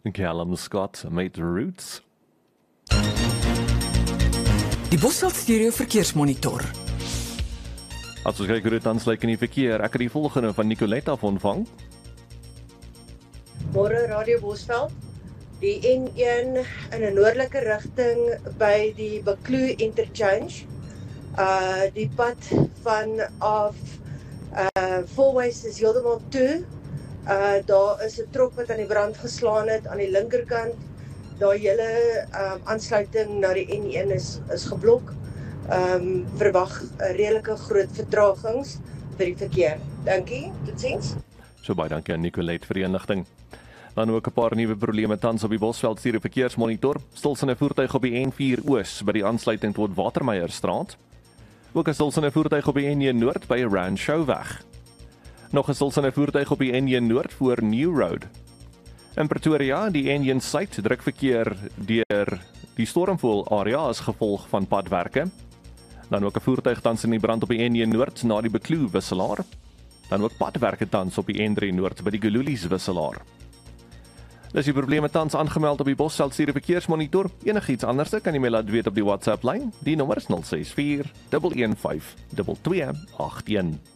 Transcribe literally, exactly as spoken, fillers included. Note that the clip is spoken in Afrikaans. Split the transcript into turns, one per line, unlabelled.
Callum Scott met Roots.
Die Bosveld Stereo Verkeersmonitor.
As ons kyk hoe dit aansluit in die verkeer, ek het die volgende van Nicolette af ontvang.
Môre Radio Bosveld. Die N een in 'n noordelike rigting by die Bakloo Interchange. Uh die pad van af uh Fourways is heeltemal toe. Uh daar is 'n trok wat aan die brand geslaan het aan die linkerkant. Daai hele um, aansluiting na die N een is is geblok. Um verwag 'n redelike groot vertragings vir die verkeer. Dankie. Totsiens.
So baie dankie aan Nicolette vir die inligting. Dan ook 'n paar nuwe probleme tans op die Bosveld Stereo Verkeersmonitor. Stilsynne voertuig op die N vier Oos by die aansluiting tot Watermeyerstraat. Ook 'n stilsynne voertuig op die N een Noord by Ranchoweg. Nog 'n stilsynne voertuig op die N een Noord voor New Road. In Pretoria, die N een Suid druk verkeer deur die stormvoël area as gevolg van padwerke. Dan ook 'n voertuig tans in die brand op die N een Noord na die Bakloo wisselaar. Dan ook padwerke tans op die N drie Noord by die Gululies wisselaar. Dis die probleme tans aangemeld op die Bosveld Stereo Verkeersmonitor. Enigiets anders kan jy my laat weet op die WhatsApp lyn. Die nommer is nul ses vier een een vyf twee twee agt een.